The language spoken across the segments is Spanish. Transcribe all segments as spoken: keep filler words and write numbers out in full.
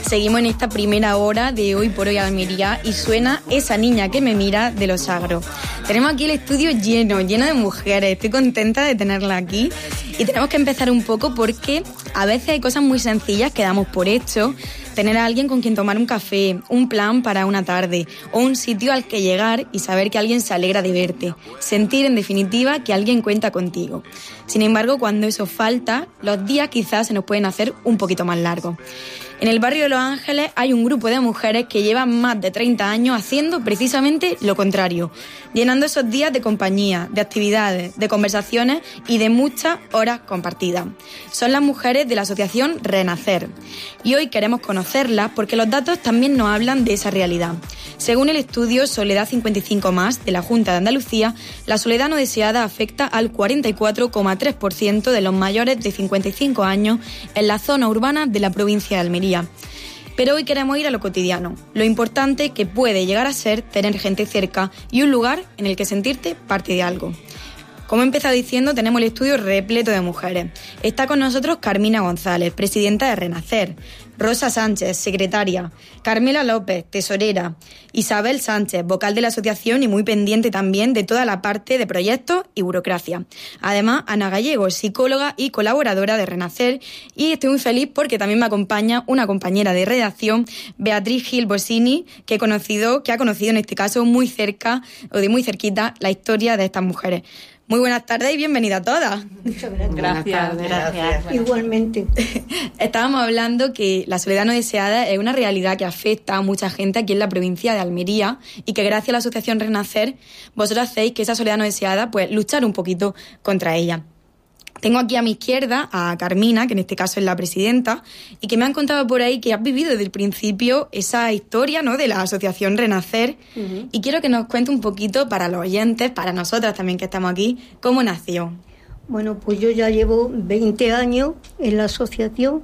Seguimos en esta primera hora de Hoy por Hoy Almería y suena Esa niña que me mira de Los Agros. Tenemos aquí el estudio lleno, lleno de mujeres. Estoy contenta de tenerla aquí y tenemos que empezar un poco porque a veces hay cosas muy sencillas que damos por hecho. Tener a alguien con quien tomar un café, un plan para una tarde o un sitio al que llegar y saber que alguien se alegra de verte. Sentir, en definitiva, que alguien cuenta contigo. Sin embargo, cuando eso falta, los días quizás se nos pueden hacer un poquito más largos. En el barrio de Los Ángeles hay un grupo de mujeres que llevan más de treinta años haciendo precisamente lo contrario, llenando esos días de compañía, de actividades, de conversaciones y de muchas horas compartidas. Son las mujeres de la asociación Renacer y hoy queremos conocerlas porque los datos también nos hablan de esa realidad. Según el estudio Soledad cincuenta y cinco más de la Junta de Andalucía, la soledad no deseada afecta al cuarenta y cuatro coma tres por ciento de los mayores de cincuenta y cinco años en la zona urbana de la provincia de Almería. Pero hoy queremos ir a lo cotidiano, lo importante que puede llegar a ser tener gente cerca y un lugar en el que sentirte parte de algo. Como he empezado diciendo, tenemos el estudio repleto de mujeres. Está con nosotros Carmina González, presidenta de Renacer, Rosa Sánchez, secretaria, Carmela López, tesorera, Isabel Sánchez, vocal de la asociación y muy pendiente también de toda la parte de proyectos y burocracia. Además, Ana Gallego, psicóloga y colaboradora de Renacer, y estoy muy feliz porque también me acompaña una compañera de redacción, Beatriz Gil Bosini, que he conocido, que ha conocido en este caso muy cerca o de muy cerquita la historia de estas mujeres. Muy buenas tardes y bienvenida a todas. Muchas gracias. Gracias, gracias. gracias. Igualmente. Estábamos hablando que la soledad no deseada es una realidad que afecta a mucha gente aquí en la provincia de Almería y que gracias a la asociación Renacer vosotros hacéis que esa soledad no deseada pues luchar un poquito contra ella. Tengo aquí a mi izquierda a Carmina, que en este caso es la presidenta, y que me han contado por ahí que has vivido desde el principio esa historia, ¿no?, de la asociación Renacer. Uh-huh. Y quiero que nos cuente un poquito para los oyentes, para nosotras también que estamos aquí, cómo nació. Bueno, pues yo ya llevo veinte años en la asociación.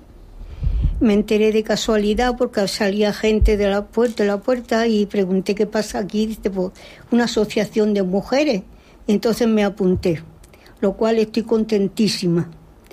Me enteré de casualidad porque salía gente de la puerta, de la puerta y pregunté qué pasa aquí. Dice, pues, una asociación de mujeres. Entonces me apunté, lo cual estoy contentísima.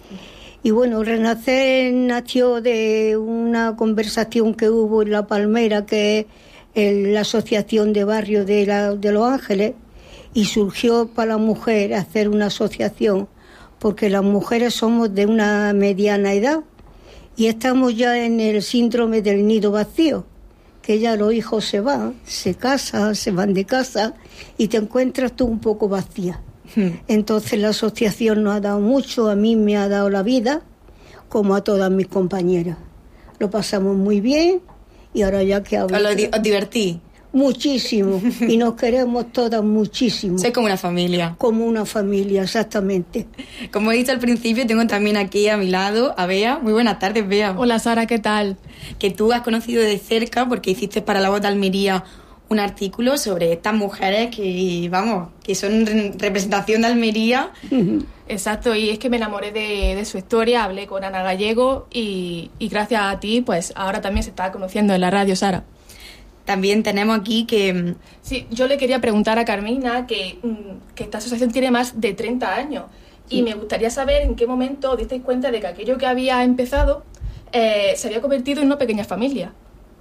Y bueno, Renacer nació de una conversación que hubo en La Palmera, que es la asociación de barrio de, la, de Los Ángeles, y surgió para la mujer hacer una asociación, porque las mujeres somos de una mediana edad y estamos ya en el síndrome del nido vacío, que ya los hijos se van, se casan, se van de casa y te encuentras tú un poco vacía. Entonces la asociación nos ha dado mucho, a mí me ha dado la vida, como a todas mis compañeras. Lo pasamos muy bien y ahora ya que hablo... ¿Os, di- os divertí? Muchísimo, y nos queremos todas muchísimo. Sois como una familia. Como una familia, exactamente. Como he dicho al principio, tengo también aquí a mi lado a Bea. Muy buenas tardes, Bea. Hola, Sara, ¿qué tal? Que tú has conocido de cerca porque hiciste para La Voz de Almería un artículo sobre estas mujeres que, vamos, que son representación de Almería. Exacto, y es que me enamoré de, de su historia, hablé con Ana Gallego y, y gracias a ti, pues ahora también se está conociendo en la radio, Sara. También tenemos aquí que... Sí, yo le quería preguntar a Carmina que, que esta asociación tiene más de treinta años y sí. Me gustaría saber en qué momento os disteis cuenta de que aquello que había empezado eh, se había convertido en una pequeña familia.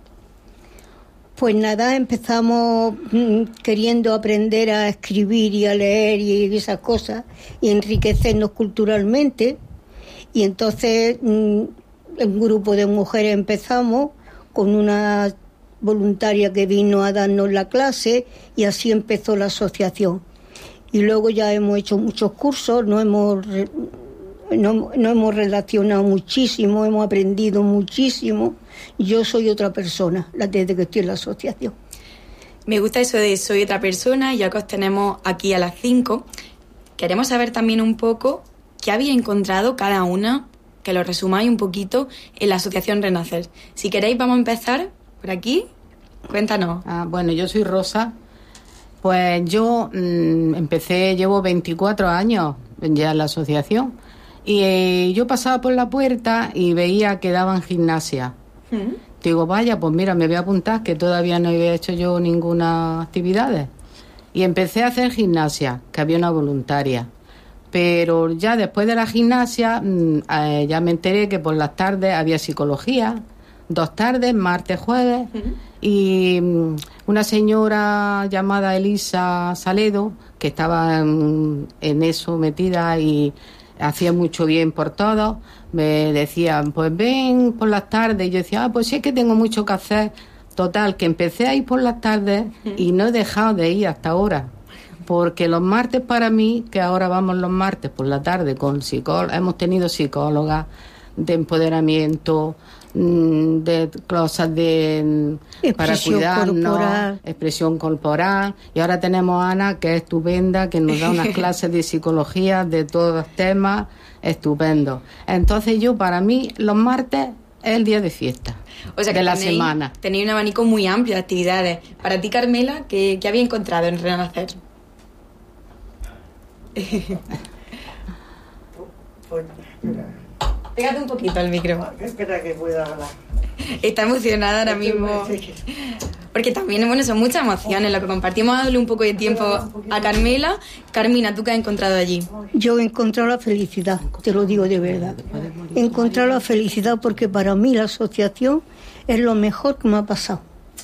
Pues nada, empezamos mmm, queriendo aprender a escribir y a leer y esas cosas y enriquecernos culturalmente. Y entonces mmm, un grupo de mujeres empezamos con una voluntaria que vino a darnos la clase y así empezó la asociación. Y luego ya hemos hecho muchos cursos, nos hemos, no, no hemos relacionado muchísimo, hemos aprendido muchísimo. Yo soy otra persona desde que estoy en la asociación. Me gusta eso de soy otra persona, y ya que os tenemos aquí a las cinco, queremos saber también un poco qué habéis encontrado cada una, que lo resumáis un poquito, en la asociación Renacer. Si queréis, vamos a empezar por aquí. Cuéntanos. Ah, bueno, yo soy Rosa. Pues yo mmm, empecé, llevo veinticuatro años ya en la asociación. Y eh, yo pasaba por la puerta y veía que daban gimnasia. ¿Mm? Digo, vaya, pues mira, me voy a apuntar, que todavía no había hecho yo ninguna actividad. Y empecé a hacer gimnasia, que había una voluntaria. Pero ya después de la gimnasia, mmm, eh, ya me enteré que por las tardes había psicología, dos tardes, martes, jueves, uh-huh. y um, una señora llamada Elisa Saledo, que estaba en, en eso metida y hacía mucho bien por todos, me decían, pues ven por las tardes, y yo decía, ah, pues sí es que tengo mucho que hacer. Total, que empecé a ir por las tardes y no he dejado de ir hasta ahora, porque los martes para mí, que ahora vamos los martes por la tarde con psicólogas, hemos tenido psicólogas de empoderamiento, de cosas de para cuidarnos, corporal. expresión corporal, y ahora tenemos a Ana, que es estupenda, que nos da unas clases de psicología de todos los temas, estupendo. Entonces yo, para mí, los martes es el día de fiesta, o sea, que de la tenéis, semana. Tenéis un abanico muy amplio de actividades. Para ti, Carmela, ¿qué, qué había encontrado en Renacer? Pégate un poquito al micro. Espera que pueda hablar. Está emocionada ahora mismo. Porque también, bueno, son muchas emociones lo que compartimos. Darle un poco de tiempo a Carmela. Carmina, ¿tú qué has encontrado allí? Yo he encontrado la felicidad, te lo digo de verdad. He encontrado la felicidad porque para mí la asociación es lo mejor que me ha pasado.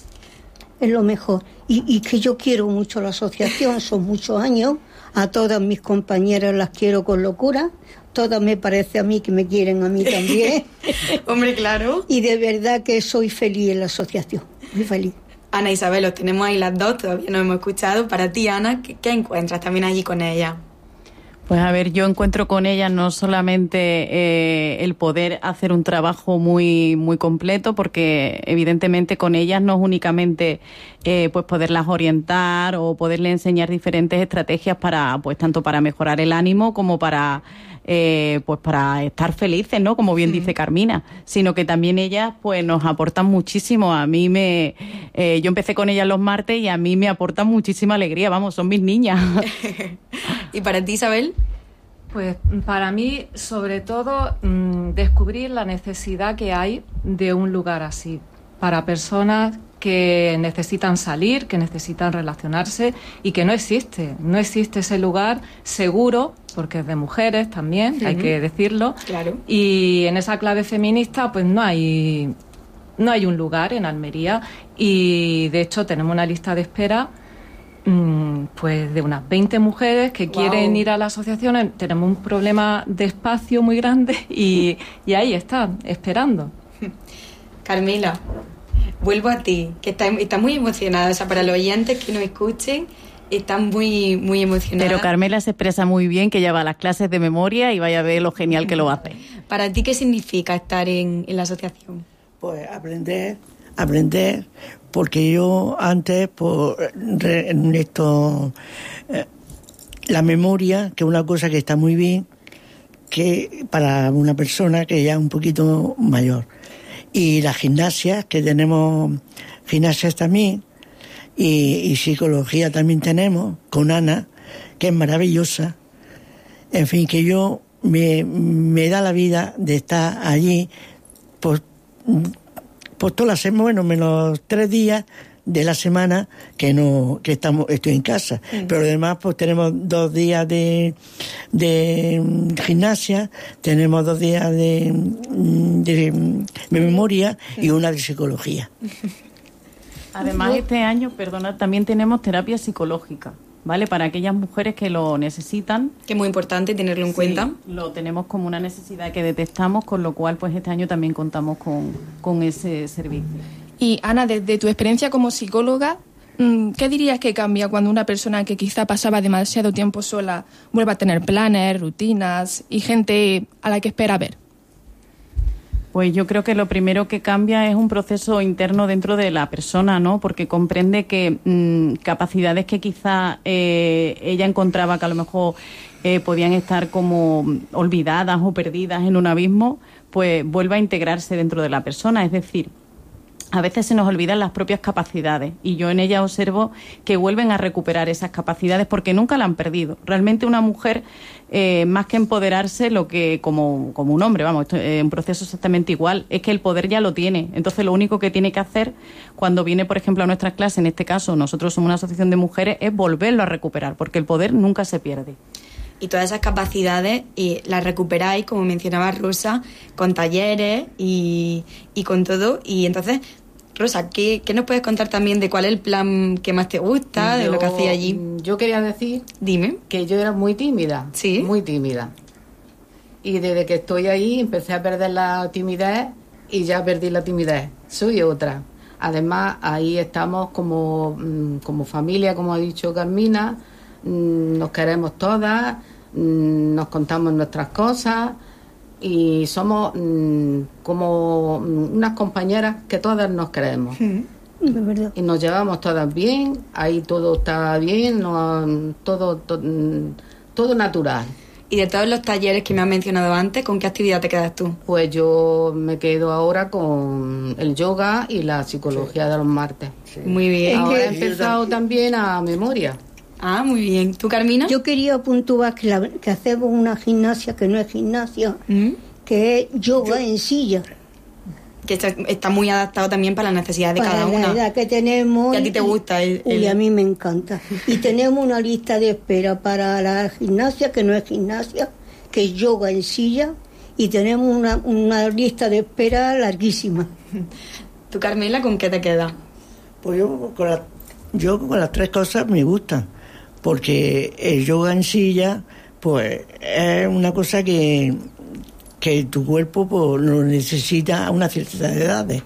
Es lo mejor. Y, y que yo quiero mucho la asociación, son muchos años. A todas mis compañeras las quiero con locura. Todas me parece a mí que me quieren a mí también. Hombre, claro. Y de verdad que soy feliz en la asociación, muy feliz. Ana, Isabel, los tenemos ahí las dos, todavía no hemos escuchado. Para ti, Ana, ¿qué, qué encuentras también allí con ella? Pues a ver, yo encuentro con ella no solamente eh, el poder hacer un trabajo muy muy completo, porque evidentemente con ellas no es únicamente eh, pues poderlas orientar o poderle enseñar diferentes estrategias para, pues tanto para mejorar el ánimo como para eh, pues para estar felices, ¿no? Como bien mm. dice Carmina, sino que también ellas pues nos aportan muchísimo. A mí me, eh, yo empecé con ellas los martes y a mí me aportan muchísima alegría, vamos, son mis niñas. ¿Y para ti, Isabel? Pues para mí, sobre todo, mmm, descubrir la necesidad que hay de un lugar así, para personas que necesitan salir, que necesitan relacionarse y que no existe, no existe ese lugar seguro, porque es de mujeres también, uh-huh. hay que decirlo, claro. Y en esa clave feminista pues no hay, no hay un lugar en Almería, y de hecho tenemos una lista de espera pues de unas veinte mujeres que wow. quieren ir a la asociación. Tenemos un problema de espacio muy grande y, y ahí están, esperando. Carmela, vuelvo a ti, que está, está muy emocionada, o sea, para los oyentes que nos escuchen, están muy, muy emocionadas. Pero Carmela se expresa muy bien, que ella va a las clases de memoria y vaya a ver lo genial que lo hace. ¿Para ti qué significa estar en, en la asociación? Pues aprender, aprender... Porque yo antes, por esto, eh, la memoria, que es una cosa que está muy bien, que para una persona que ya es un poquito mayor. Y las gimnasias, que tenemos gimnasias también, y, y psicología también tenemos, con Ana, que es maravillosa. En fin, que yo me, me da la vida de estar allí, pues... Pues todas las semanas, bueno, menos tres días de la semana que no que estamos estoy en casa. Mm. Pero además pues tenemos dos días de, de gimnasia, tenemos dos días de, de, de memoria y una de psicología. Además, este año, perdona, también tenemos terapia psicológica, ¿vale? Para aquellas mujeres que lo necesitan. Que es muy importante tenerlo en sí, cuenta. Lo tenemos como una necesidad que detectamos, con lo cual pues este año también contamos con, con ese servicio. Y Ana, desde tu experiencia como psicóloga, ¿qué dirías que cambia cuando una persona que quizá pasaba demasiado tiempo sola vuelve a tener planes, rutinas y gente a la que espera ver? Pues yo creo que lo primero que cambia es un proceso interno dentro de la persona, ¿no? Porque comprende que mmm, capacidades que quizá eh, ella encontraba que a lo mejor eh, podían estar como olvidadas o perdidas en un abismo, pues vuelve a integrarse dentro de la persona. Es decir, a veces se nos olvidan las propias capacidades y yo en ella observo que vuelven a recuperar esas capacidades porque nunca la han perdido. Realmente una mujer, eh, más que empoderarse, lo que como, como un hombre, vamos, esto es un proceso exactamente igual, es que el poder ya lo tiene. Entonces lo único que tiene que hacer cuando viene, por ejemplo, a nuestras clases, en este caso nosotros somos una asociación de mujeres, es volverlo a recuperar porque el poder nunca se pierde. y todas esas capacidades y las recuperáis, como mencionaba Rosa, con talleres y, y con todo. Y entonces, Rosa, ¿qué, ¿qué nos puedes contar también de cuál es el plan que más te gusta, de Yo- lo que hacía allí? Yo quería decir Dime. que yo era muy tímida, ¿Sí? muy tímida. Y desde que estoy ahí empecé a perder la timidez y ya perdí la timidez. Soy otra. Además, ahí estamos como, mm, como familia, como ha dicho Carmina, mm, nos queremos todas, mm, nos contamos nuestras cosas y somos mm, como mm, unas compañeras que todas nos queremos. De verdad. Y nos llevamos todas bien, ahí todo está bien, no, todo, to- mm, todo natural. Y de todos los talleres que me has mencionado antes, ¿con qué actividad te quedas tú? Pues yo me quedo ahora con el yoga y la psicología de los martes. Muy bien. Ahora he que- empezado también a memoria. Ah, muy bien. ¿Tú, Carmina? Yo quería puntuar que, la- que hacemos una gimnasia que no es gimnasia, ¿Mm? que es yoga en silla. Que está, está muy adaptado también para las necesidades de Para cada la una. edad que tenemos. ¿Y a ti te gusta el- Uy, el- a mí me encanta. Y tenemos una lista de espera para la gimnasia, que no es gimnasia, que es yoga en silla, y tenemos una, una lista de espera larguísima. ¿Tú, Carmela, con qué te quedas? Pues yo con, la- yo con las tres cosas me gustan, porque el yoga en silla, pues es una cosa que, que tu cuerpo pues, lo necesita a una cierta edades.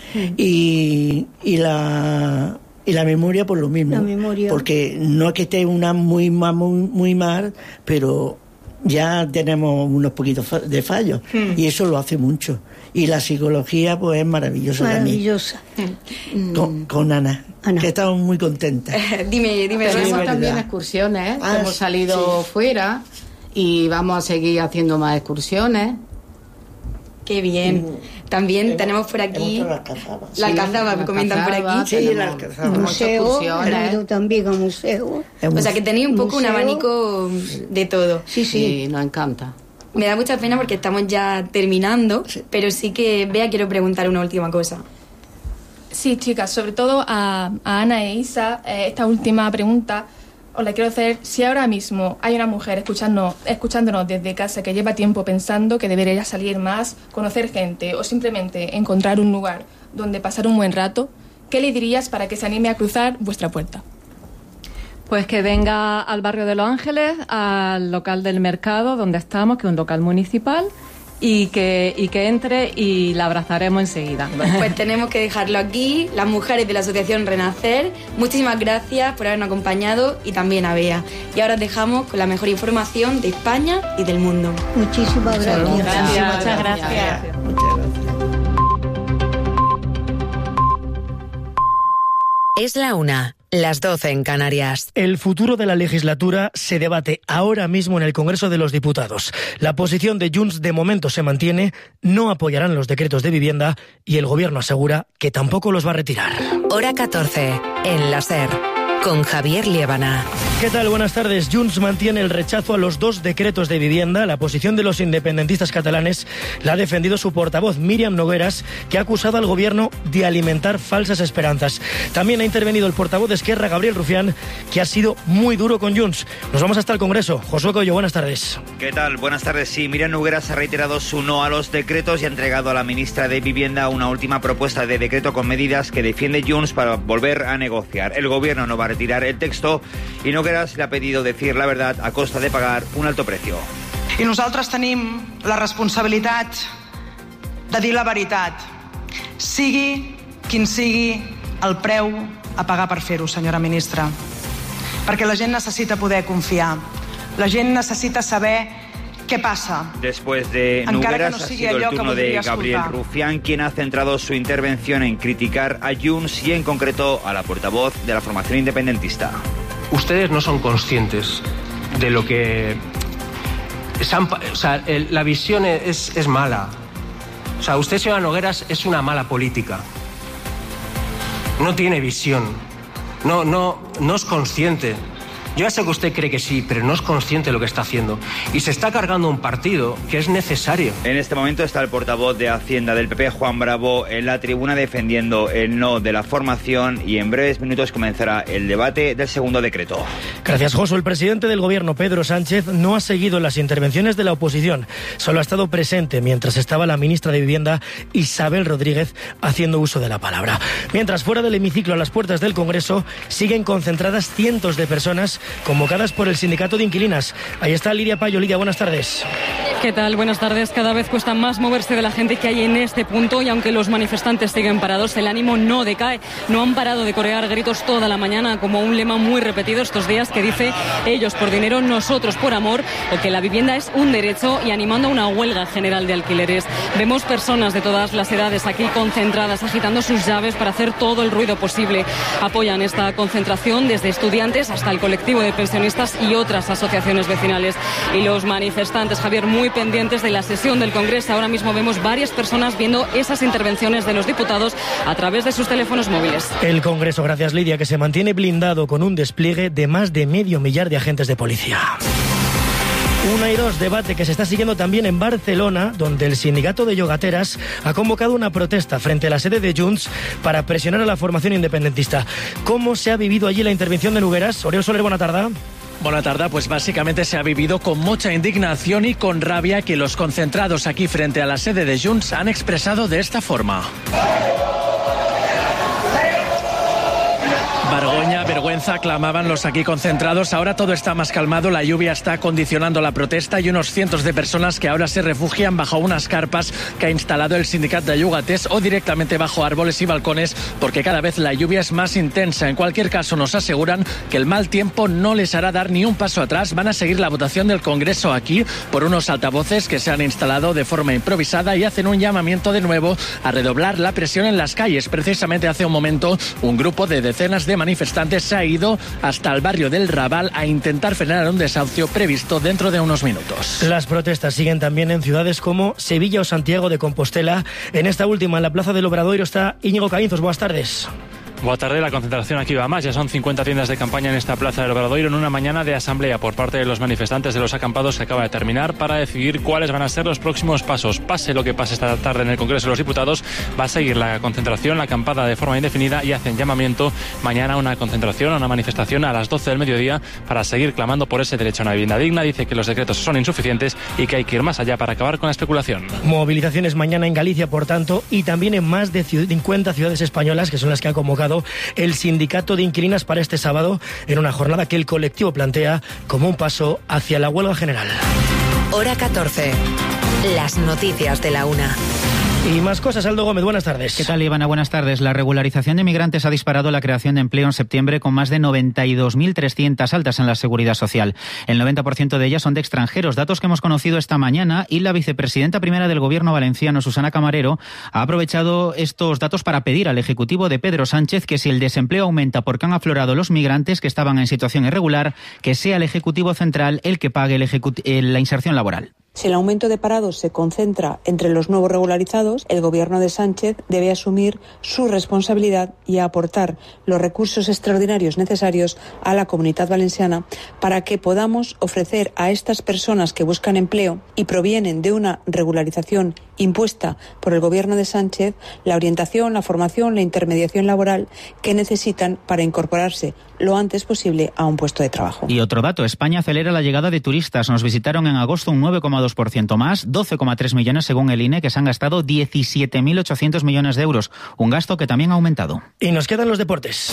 Y, y, la, y la memoria, por lo mismo. La memoria. Porque no es que esté una muy mal, muy, muy mal, pero ya tenemos unos poquitos fa- de fallos. Y eso lo hace mucho. Y la psicología, pues es maravillosa Maravillosa. también. Con, con Ana, Ana. que estamos muy contentas. dime, dime, Tenemos Rosa. verdad. también excursiones, ¿eh? Ah, Que hemos sí, salido sí. fuera y vamos a seguir haciendo más excursiones. Qué bien. También Hemos- tenemos por hemos aquí hecho la alcazaba. la Sí, alcazaba, me la comentan por alcazaba, aquí. Sí, tenemos- la alcazaba. hemos hecho Museo, excursiones. he ido también a museo. Es O muy- sea que tenéis un poco un Museo. abanico de todo. Sí, sí. Sí, nos encanta. Me da mucha pena porque estamos ya terminando, pero sí que, Bea, quiero preguntar una última cosa. Sí, chicas, sobre todo a, a Ana e Isa, eh, esta última pregunta os la quiero hacer. Si ahora mismo hay una mujer escuchando, escuchándonos desde casa que lleva tiempo pensando que debería salir más, conocer gente o simplemente encontrar un lugar donde pasar un buen rato, ¿qué le dirías para que se anime a cruzar vuestra puerta? Pues que venga al barrio de Los Ángeles, al local del mercado donde estamos, que es un local municipal, y que, y que entre y la abrazaremos enseguida. Pues tenemos que dejarlo aquí. Las mujeres de la Asociación Renacer, muchísimas gracias por habernos acompañado y también a Bea. Y ahora os dejamos con la mejor información de España y del mundo. Muchísimas gracias. Gracias, muchas gracias. Muchas gracias. Es la una, las doce en Canarias. El futuro de la legislatura se debate ahora mismo en el Congreso de los Diputados. La posición de Junts de momento se mantiene, no apoyarán los decretos de vivienda y el Gobierno asegura que tampoco los va a retirar. Hora catorce, en la SER, con Javier Liébana. ¿Qué tal? Buenas tardes. Junts mantiene el rechazo a los dos decretos de vivienda. La posición de los independentistas catalanes la ha defendido su portavoz Míriam Nogueras, que ha acusado al Gobierno de alimentar falsas esperanzas. También ha intervenido el portavoz de Esquerra, Gabriel Rufián, que ha sido muy duro con Junts. Nos vamos hasta el Congreso. Josué Coello, buenas tardes. ¿Qué tal? Buenas tardes. Sí, Míriam Nogueras ha reiterado su no a los decretos y ha entregado a la ministra de Vivienda una última propuesta de decreto con medidas que defiende Junts para volver a negociar. El Gobierno no va a retirar el texto y Nogueras le ha pedido decir la verdad a costa de pagar un alto precio. I nosaltres tenim la responsabilitat de dir la veritat, sigui quin sigui el preu a pagar per fer-ho, senyora ministra. Perquè la gent necessita poder confiar, la gent necessita saber què passa. Después de Encara que Nogueras no ha sigui sido el allò que turno de voldria Gabriel escoltar. Rufián, quien ha centrado su intervención en criticar a Junts y en concreto a la portavoz de la formación independentista. Ustedes no son conscientes de lo que... se han pa- o sea, el- la visión es, es mala. O sea, usted, señora Nogueras, es una mala política. No tiene visión. No, no, no es consciente Yo ya sé que usted cree que sí, pero no es consciente de lo que está haciendo. Y se está cargando un partido que es necesario. En este momento está el portavoz de Hacienda del P P, Juan Bravo, en la tribuna defendiendo el no de la formación, y en breves minutos comenzará el debate del segundo decreto. Gracias, Josu. El presidente del Gobierno, Pedro Sánchez, no ha seguido las intervenciones de la oposición. Solo ha estado presente mientras estaba la ministra de Vivienda, Isabel Rodríguez, haciendo uso de la palabra. Mientras, fuera del hemiciclo, a las puertas del Congreso, siguen concentradas cientos de personas convocadas por el sindicato de inquilinas. Ahí está Lidia Payo. Lidia, buenas tardes. ¿Qué tal? Buenas tardes. Cada vez cuesta más moverse de la gente que hay en este punto, y aunque los manifestantes siguen parados, el ánimo no decae. No han parado de corear gritos toda la mañana, como un lema muy repetido estos días que dice: ellos por dinero, nosotros por amor, o que la vivienda es un derecho, y animando a una huelga general de alquileres. Vemos personas de todas las edades aquí concentradas, agitando sus llaves para hacer todo el ruido posible. Apoyan esta concentración desde estudiantes hasta el colectivo de pensionistas y otras asociaciones vecinales. Y los manifestantes, Javier, muy pendientes de la sesión del Congreso. Ahora mismo vemos varias personas viendo esas intervenciones de los diputados a través de sus teléfonos móviles. El Congreso, gracias Lidia, que se mantiene blindado con un despliegue de más de medio millar de agentes de policía. Una y dos, debate que se está siguiendo también en Barcelona, donde el sindicato de yogateras ha convocado una protesta frente a la sede de Junts para presionar a la formación independentista. ¿Cómo se ha vivido allí la intervención de Nogueras? Oriol Soler, buena tarde. Buena tarde, pues básicamente se ha vivido con mucha indignación y con rabia que los concentrados aquí frente a la sede de Junts han expresado de esta forma. Vergüenza, vergüenza, clamaban los aquí concentrados. Ahora todo está más calmado, la lluvia está condicionando la protesta y unos cientos de personas que ahora se refugian bajo unas carpas que ha instalado el sindicato de Llogatés, o directamente bajo árboles y balcones, porque cada vez la lluvia es más intensa. En cualquier caso, nos aseguran que el mal tiempo no les hará dar ni un paso atrás. Van a seguir la votación del Congreso aquí por unos altavoces que se han instalado de forma improvisada, y hacen un llamamiento de nuevo a redoblar la presión en las calles. Precisamente hace un momento un grupo de decenas de manifestantes se ha ido hasta el barrio del Raval a intentar frenar un desahucio previsto dentro de unos minutos. Las protestas siguen también en ciudades como Sevilla o Santiago de Compostela. En esta última, en la Plaza del Obradoiro, está Íñigo Caínzos. Buenas tardes. Buenas tardes, la concentración aquí va más. Ya son cincuenta tiendas de campaña en esta Plaza del Obradoiro en una mañana de asamblea por parte de los manifestantes de los acampados que acaba de terminar para decidir cuáles van a ser los próximos pasos. Pase lo que pase esta tarde en el Congreso de los Diputados, va a seguir la concentración, la acampada de forma indefinida, y hacen llamamiento mañana a una concentración, a una manifestación a las doce del mediodía para seguir clamando por ese derecho a una vivienda digna. Dice que los decretos son insuficientes y que hay que ir más allá para acabar con la especulación. Movilizaciones mañana en Galicia, por tanto, y también en más de cincuenta ciudades españolas, que son las que ha convocado el sindicato de inquilinas para este sábado, en una jornada que el colectivo plantea como un paso hacia la huelga general. Hora catorce. Las noticias de la una. Y más cosas, Aldo Gómez, buenas tardes. ¿Qué tal, Ivana? Buenas tardes. La regularización de migrantes ha disparado la creación de empleo en septiembre, con más de noventa y dos mil trescientas altas en la Seguridad Social. El noventa por ciento de ellas son de extranjeros, datos que hemos conocido esta mañana, y la vicepresidenta primera del Gobierno valenciano, Susana Camarero, ha aprovechado estos datos para pedir al Ejecutivo de Pedro Sánchez que, si el desempleo aumenta porque han aflorado los migrantes que estaban en situación irregular, que sea el Ejecutivo Central el que pague el ejecut- la inserción laboral. Si el aumento de parados se concentra entre los nuevos regularizados, el Gobierno de Sánchez debe asumir su responsabilidad y aportar los recursos extraordinarios necesarios a la Comunidad Valenciana para que podamos ofrecer a estas personas que buscan empleo y provienen de una regularización impuesta por el Gobierno de Sánchez la orientación, la formación, la intermediación laboral que necesitan para incorporarse lo antes posible a un puesto de trabajo. Y otro dato, España acelera la llegada de turistas. Nos visitaron en agosto un nueve coma dos por ciento más, doce coma tres millones según el I N E, que se han gastado diecisiete mil ochocientos millones de euros, un gasto que también ha aumentado. Y nos quedan los deportes.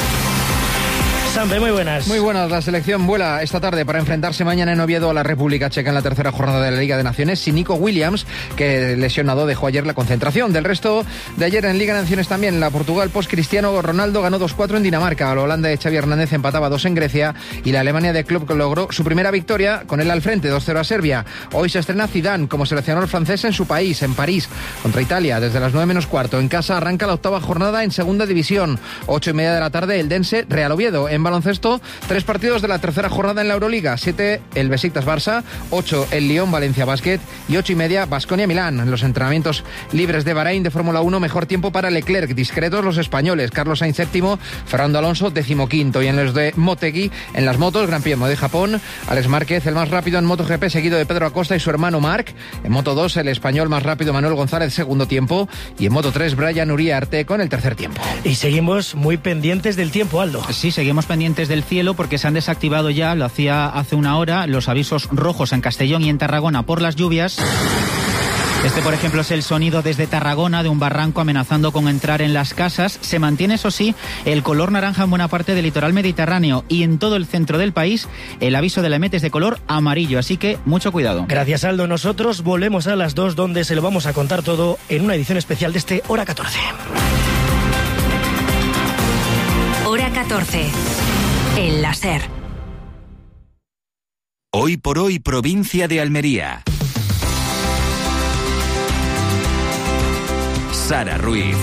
Sampe, muy buenas. Muy buenas. La selección vuela esta tarde para enfrentarse mañana en Oviedo a la República Checa en la tercera jornada de la Liga de Naciones, sin Nico Williams, que lesionado dejó ayer la concentración. Del resto de ayer en Liga de Naciones también, la Portugal post Cristiano Ronaldo ganó dos cuatro en Dinamarca, la Holanda de Xavi Hernández empataba dos en Grecia y la Alemania de Klopp logró su primera victoria con él al frente, dos cero a Serbia. Hoy se estrena Zidane como seleccionador francés en su país, en París, contra Italia, desde las nueve menos cuarto. En casa arranca la octava jornada en segunda división. Ocho y media de la tarde, el Dense Real Oviedo. En baloncesto, tres partidos de la tercera jornada en la Euroliga. siete el Besiktas-Barça, ocho el Lyon-Valencia Basket y ocho y media Baskonia-Milán. En los entrenamientos libres de Bahrein de Fórmula uno, mejor tiempo para Leclerc. Discretos los españoles. Carlos Sainz séptimo, Fernando Alonso decimoquinto. Y en los de Motegi, en las motos, Gran Premio de Japón, Alex Márquez el más rápido en MotoGP, seguido de Pedro Acosta y su hermano Marc. En Moto dos, el español más rápido Manuel González, segundo tiempo. Y en Moto tres, Brian Uriarte con el tercer tiempo. Y seguimos muy pendientes del tiempo, Aldo. Sí, seguimos pendientes del cielo porque se han desactivado ya, lo hacía hace una hora, los avisos rojos en Castellón y en Tarragona por las lluvias. Este, por ejemplo, es el sonido desde Tarragona de un barranco amenazando con entrar en las casas. Se mantiene, eso sí, el color naranja en buena parte del litoral mediterráneo y en todo el centro del país el aviso de la EMET es de color amarillo, así que mucho cuidado. Gracias, Aldo. Nosotros volvemos a las dos, donde se lo vamos a contar todo en una edición especial de este Hora catorce. Hora catorce. El láser. Hoy por hoy, provincia de Almería. Sara Ruiz.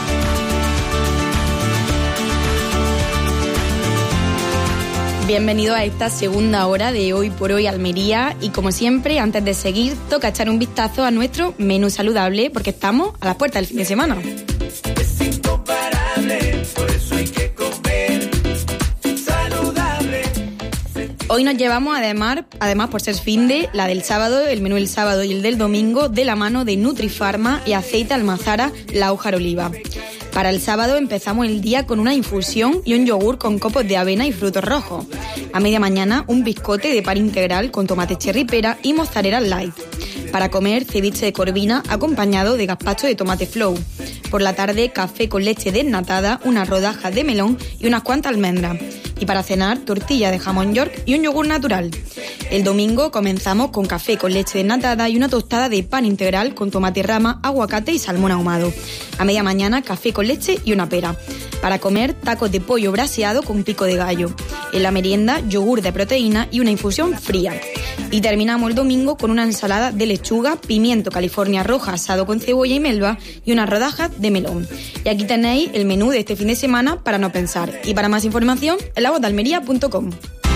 Bienvenido a esta segunda hora de Hoy por Hoy Almería y como siempre, antes de seguir, toca echar un vistazo a nuestro menú saludable porque estamos a las puertas del fin de semana. Es incomparable, por eso hay que comer saludable. Hoy nos llevamos además, además por ser fin de, la del sábado, el menú del sábado y el del domingo de la mano de Nutrifarma y aceite Almazara La Hoja Oliva. Para el sábado empezamos el día con una infusión y un yogur con copos de avena y frutos rojos. A media mañana un biscote de pan integral con tomate cherry pera y mozzarella light. Para comer ceviche de corvina acompañado de gazpacho de tomate flow. Por la tarde café con leche desnatada, unas rodajas de melón y unas cuantas almendras. Y para cenar tortilla de jamón york y un yogur natural. El domingo comenzamos con café con leche desnatada y una tostada de pan integral con tomate rama, aguacate y salmón ahumado. A media mañana café con leche y una pera. Para comer tacos de pollo braseado con pico de gallo. En la merienda yogur de proteína y una infusión fría. Y terminamos el domingo con una ensalada de lechuga, pimiento California roja asado con cebolla y melva y unas rodajas de melón. Y aquí tenéis el menú de este fin de semana para no pensar. Y para más información, en la voz de almería punto com.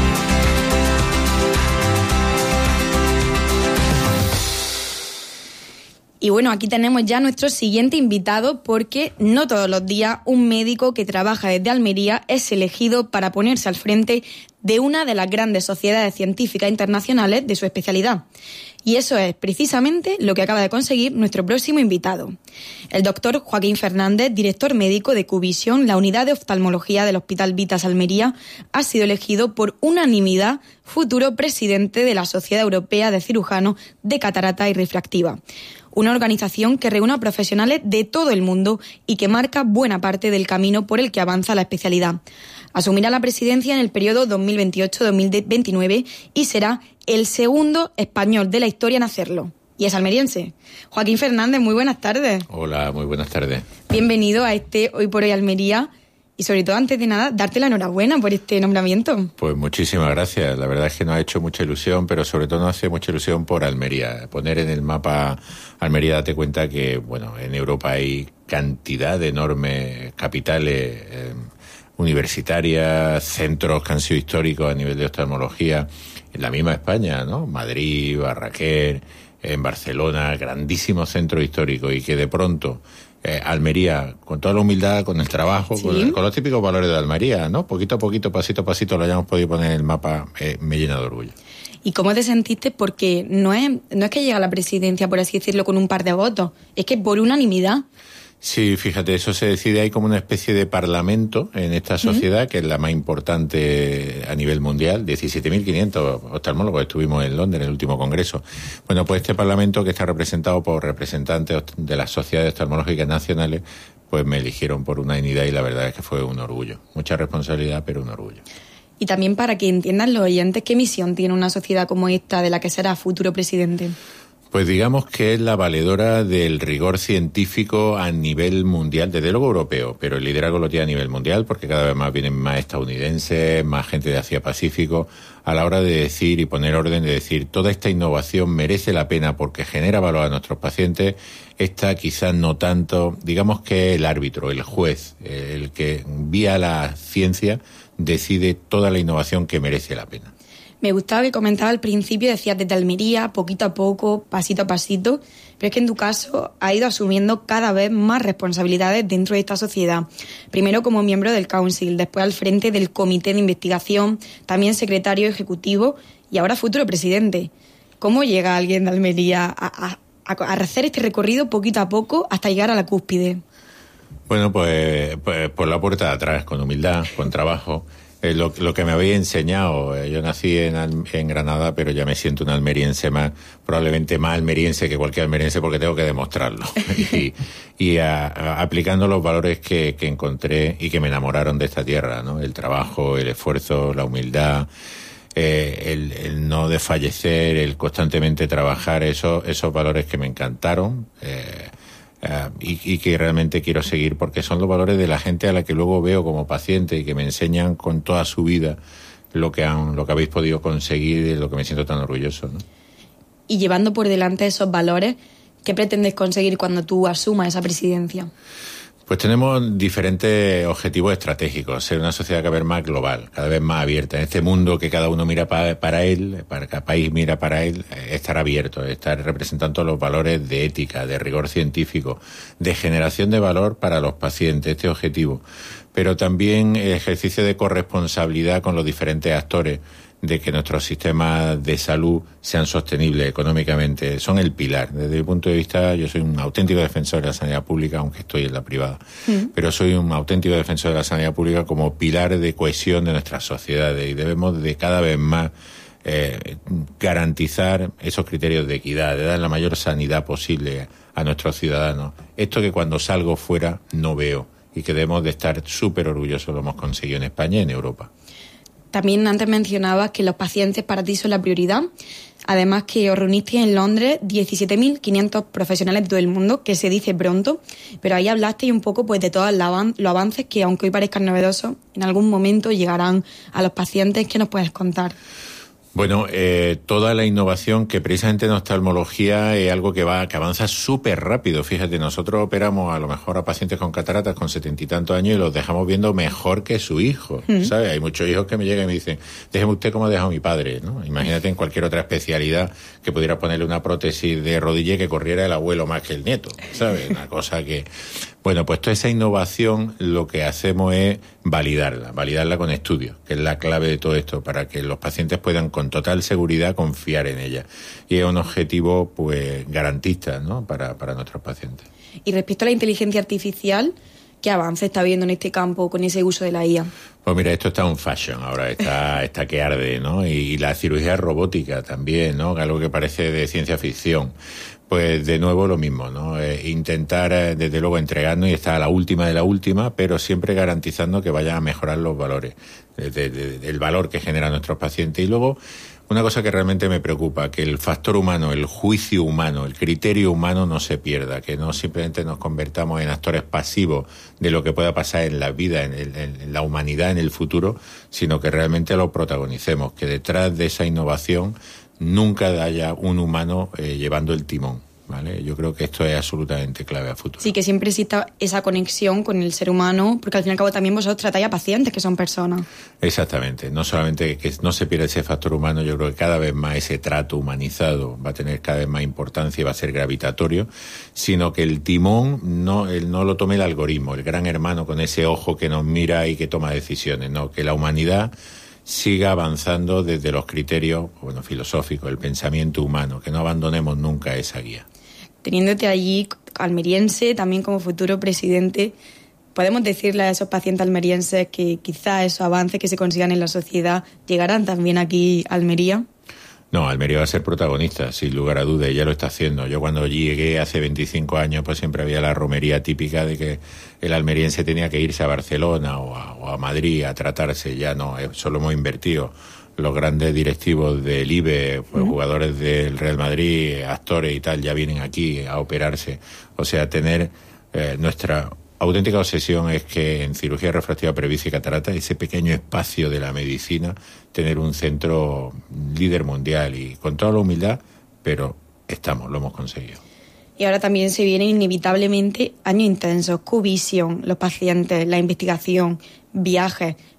Y bueno, aquí tenemos ya nuestro siguiente invitado porque no todos los días un médico que trabaja desde Almería es elegido para ponerse al frente de una de las grandes sociedades científicas internacionales de su especialidad. Y eso es precisamente lo que acaba de conseguir nuestro próximo invitado. El doctor Joaquín Fernández, director médico de Qvision, la unidad de oftalmología del Hospital Vitas Almería, ha sido elegido por unanimidad futuro presidente de la Sociedad Europea de Cirujanos de Catarata y Refractiva. Una organización que reúne a profesionales de todo el mundo y que marca buena parte del camino por el que avanza la especialidad. Asumirá la presidencia en el periodo dos mil veintiocho a dos mil veintinueve y será el segundo español de la historia en hacerlo. Y es almeriense. Joaquín Fernández, muy buenas tardes. Hola, muy buenas tardes. Bienvenido a este Hoy por Hoy Almería. Y sobre todo, antes de nada, darte la enhorabuena por este nombramiento. Pues muchísimas gracias. La verdad es que nos ha hecho mucha ilusión, pero sobre todo nos hace mucha ilusión por Almería. Poner en el mapa Almería, date cuenta que, bueno, en Europa hay cantidad de enormes capitales eh, universitarias, centros que han sido históricos a nivel de oftalmología. En la misma España, ¿no? Madrid, Barraquer, en Barcelona, grandísimos centros históricos y que de pronto... Eh, Almería, con toda la humildad, con el trabajo, ¿sí? con, con los típicos valores de Almería, ¿no? Poquito a poquito, pasito a pasito, lo hayamos podido poner en el mapa, eh, me llena de orgullo. ¿Y cómo te sentiste? Porque no es, no es que llega a la presidencia, por así decirlo, con un par de votos, es que por unanimidad. Sí, fíjate, eso se decide, hay como una especie de parlamento en esta sociedad, uh-huh. que es la más importante a nivel mundial, diecisiete mil quinientos oftalmólogos estuvimos en Londres en el último congreso. Bueno, pues este parlamento, que está representado por representantes de las sociedades oftalmológicas nacionales, pues me eligieron por unanimidad y la verdad es que fue un orgullo. Mucha responsabilidad, pero un orgullo. Y también para que entiendan los oyentes, ¿qué misión tiene una sociedad como esta de la que será futuro presidente? Pues digamos que es la valedora del rigor científico a nivel mundial, desde luego europeo, pero el liderazgo lo tiene a nivel mundial porque cada vez más vienen más estadounidenses, más gente de Asia-Pacífico, a la hora de decir y poner orden, de decir toda esta innovación merece la pena porque genera valor a nuestros pacientes. Esta quizás no tanto, digamos que el árbitro, el juez, el que vía la ciencia decide toda la innovación que merece la pena. Me gustaba que comentaba al principio, decías desde Almería, poquito a poco, pasito a pasito, pero es que en tu caso has ido asumiendo cada vez más responsabilidades dentro de esta sociedad. Primero como miembro del Council, después al frente del Comité de Investigación, también secretario ejecutivo y ahora futuro presidente. ¿Cómo llega alguien de Almería a, a, a hacer este recorrido poquito a poco hasta llegar a la cúspide? Bueno, pues, pues por la puerta de atrás, con humildad, con trabajo. Eh, lo, lo que me había enseñado, eh, yo nací en, en Granada, pero ya me siento un almeriense más, probablemente más almeriense que cualquier almeriense porque tengo que demostrarlo. y y a, a, aplicando los valores que, que encontré y que me enamoraron de esta tierra, ¿no? El trabajo, el esfuerzo, la humildad, eh, el, el no desfallecer, el constantemente trabajar, eso, esos valores que me encantaron. Eh, Uh, y, y que realmente quiero seguir porque son los valores de la gente a la que luego veo como paciente y que me enseñan con toda su vida lo que han, lo que habéis podido conseguir y de lo que me siento tan orgulloso, ¿no? Y llevando por delante esos valores, ¿qué pretendes conseguir cuando tú asumas esa presidencia? Pues tenemos diferentes objetivos estratégicos, ser una sociedad cada vez más global, cada vez más abierta. En este mundo que cada uno mira pa, para él, para cada país mira para él, estar abierto, estar representando los valores de ética, de rigor científico, de generación de valor para los pacientes, este objetivo. Pero también ejercicio de corresponsabilidad con los diferentes actores, de que nuestros sistemas de salud sean sostenibles económicamente, son el pilar. Desde mi punto de vista, yo soy un auténtico defensor de la sanidad pública, aunque estoy en la privada, mm. pero soy un auténtico defensor de la sanidad pública como pilar de cohesión de nuestras sociedades y debemos de cada vez más eh, garantizar esos criterios de equidad, de dar la mayor sanidad posible a nuestros ciudadanos. Esto que cuando salgo fuera no veo y que debemos de estar súper orgullosos lo hemos conseguido en España y en Europa. También antes mencionabas que los pacientes para ti son la prioridad. Además que os reunisteis en Londres diecisiete mil quinientos profesionales de todo el mundo, que se dice pronto, pero ahí hablasteis un poco pues de todos los avances que, aunque hoy parezcan novedosos, en algún momento llegarán a los pacientes. ¿Qué nos puedes contar? Bueno, eh, toda la innovación que precisamente en oftalmología es algo que va que avanza súper rápido. Fíjate, nosotros operamos a lo mejor a pacientes con cataratas con setenta y tantos años y los dejamos viendo mejor que su hijo, mm. ¿sabes? Hay muchos hijos que me llegan y me dicen, déjeme usted como ha dejado mi padre, ¿no? Imagínate en cualquier otra especialidad que pudiera ponerle una prótesis de rodilla y que corriera el abuelo más que el nieto, ¿sabes? Una cosa que... Bueno, pues toda esa innovación lo que hacemos es validarla, validarla con estudios, que es la clave de todo esto, para que los pacientes puedan con total seguridad confiar en ella. Y es un objetivo pues garantista, ¿no? para, para nuestros pacientes. Y respecto a la inteligencia artificial, ¿qué avance está habiendo en este campo con ese uso de la I A? Pues mira, esto está en fashion ahora, está, está que arde, ¿no? Y, y la cirugía robótica también, ¿no? Algo que parece de ciencia ficción. Pues de nuevo lo mismo, ¿no? Eh, intentar, eh, desde luego, entregarnos y estar a la última de la última, pero siempre garantizando que vayan a mejorar los valores, de, de, de, el valor que generan nuestros pacientes. Y luego, una cosa que realmente me preocupa, que el factor humano, el juicio humano, el criterio humano no se pierda, que no simplemente nos convertamos en actores pasivos de lo que pueda pasar en la vida, en, el, en la humanidad, en el futuro, sino que realmente lo protagonicemos, que detrás de esa innovación nunca haya un humano eh, llevando el timón, ¿vale? Yo creo que esto es absolutamente clave a futuro. Sí, que siempre exista esa conexión con el ser humano, porque al fin y al cabo también vosotros tratáis a pacientes que son personas. Exactamente, no solamente que no se pierda ese factor humano, yo creo que cada vez más ese trato humanizado va a tener cada vez más importancia y va a ser gravitatorio, sino que el timón no, el, no lo tome el algoritmo, el gran hermano con ese ojo que nos mira y que toma decisiones, no, que la humanidad siga avanzando desde los criterios, bueno, filosóficos, el pensamiento humano, que no abandonemos nunca esa guía. Teniéndote allí, almeriense, también como futuro presidente, ¿podemos decirle a esos pacientes almerienses que quizá esos avances que se consigan en la sociedad llegarán también aquí a Almería? No, Almería va a ser protagonista, sin lugar a dudas, y ya lo está haciendo. Yo cuando llegué hace veinticinco años, pues siempre había la romería típica de que el almeriense tenía que irse a Barcelona o a, o a Madrid a tratarse. Ya no, solo hemos invertido. Los grandes directivos del I B E, pues, uh-huh. jugadores del Real Madrid, actores y tal, ya vienen aquí a operarse. O sea, tener eh, nuestra auténtica obsesión es que en cirugía refractiva presbicia y catarata, ese pequeño espacio de la medicina, tener un centro líder mundial y con toda la humildad, pero estamos, lo hemos conseguido. Y ahora también se vienen inevitablemente años intensos, Q-Vision, los pacientes, la investigación, viajes.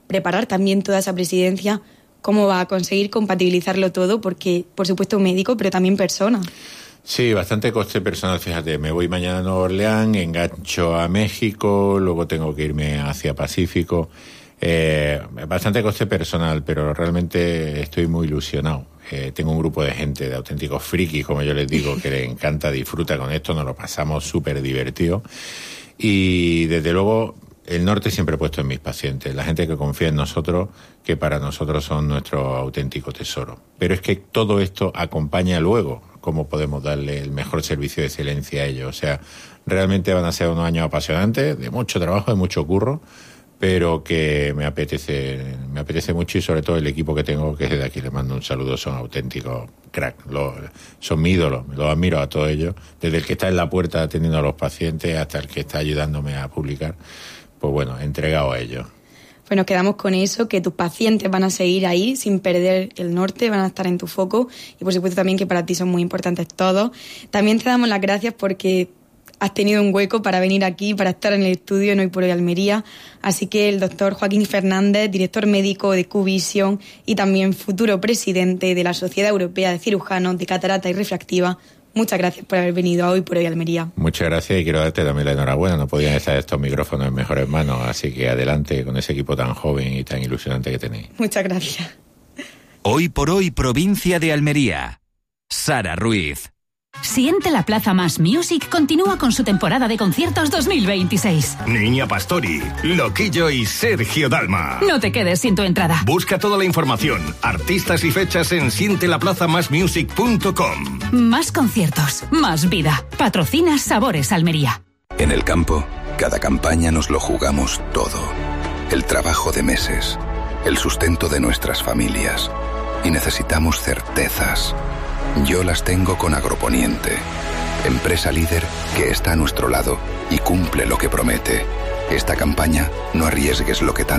preparar también toda esa presidencia, ¿cómo va a conseguir compatibilizarlo todo? Porque, por supuesto, médico, pero también persona. Sí, bastante coste personal, fíjate, me voy mañana a Nueva Orleans, engancho a México, luego tengo que irme hacia Pacífico. Eh, bastante coste personal, pero realmente estoy muy ilusionado. Eh, tengo un grupo de gente, de auténticos frikis, como yo les digo, que les encanta, disfruta con esto, nos lo pasamos súper divertido. Y desde luego, el norte siempre he puesto en mis pacientes, la gente que confía en nosotros, que para nosotros son nuestro auténtico tesoro. Pero es que todo esto acompaña luego cómo podemos darle el mejor servicio de excelencia a ellos. O sea, realmente van a ser unos años apasionantes, de mucho trabajo, de mucho curro, pero que me apetece me apetece mucho, y sobre todo el equipo que tengo, que desde aquí les mando un saludo, son auténticos crack, lo, son mi ídolo, los admiro a todos ellos, desde el que está en la puerta atendiendo a los pacientes hasta el que está ayudándome a publicar, pues bueno, entregado a ellos. Pues nos quedamos con eso, que tus pacientes van a seguir ahí sin perder el norte, van a estar en tu foco, y por supuesto también que para ti son muy importantes todos. También te damos las gracias porque has tenido un hueco para venir aquí, para estar en el estudio en Hoy por Hoy Almería. Así que el doctor Joaquín Fernández, director médico de Q-Vision y también futuro presidente de la Sociedad Europea de Cirujanos de Catarata y Refractiva, muchas gracias por haber venido a Hoy por Hoy Almería. Muchas gracias, y quiero darte también la enhorabuena. No podían estar estos micrófonos en mejores manos, así que adelante con ese equipo tan joven y tan ilusionante que tenéis. Muchas gracias. Hoy por Hoy, provincia de Almería. Sara Ruiz. Siente la Plaza Más Music continúa con su temporada de conciertos dos mil veintiséis. Niña Pastori, Loquillo y Sergio Dalma. No te quedes sin tu entrada. Busca toda la información, artistas y fechas en siente la plaza más music punto com. Más conciertos, más vida. Patrocina Sabores Almería. En el campo, cada campaña nos lo jugamos todo. El trabajo de meses, el sustento de nuestras familias. Y necesitamos certezas. Yo las tengo con Agroponiente, empresa líder que está a nuestro lado y cumple lo que promete. Esta campaña, no arriesgues lo que tanto